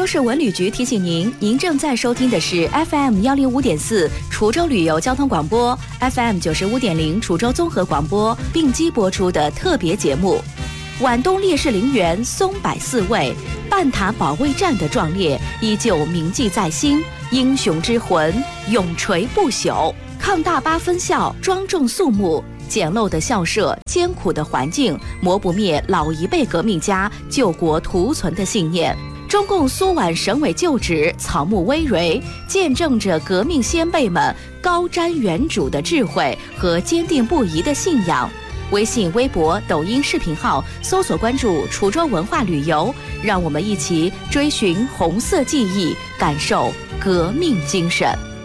市文旅局提醒您，您正在收听的是 FM105.4 滁州旅游交通广播 ，FM95.0 滁州综合广播并机播出的特别节目。皖东烈士陵园松柏四位，半塔保卫战的壮烈依旧铭记在心，英雄之魂永垂不朽。抗大巴分校庄重肃穆，简陋的校舍，艰苦的环境，磨不灭老一辈革命家救国图存的信念。中共苏皖省委旧址草木葳蕤，见证着革命先辈们高瞻远瞩的智慧和坚定不移的信仰。微信、微博、抖音视频号搜索关注滁州文化旅游，让我们一起追寻红色记忆，感受革命精神。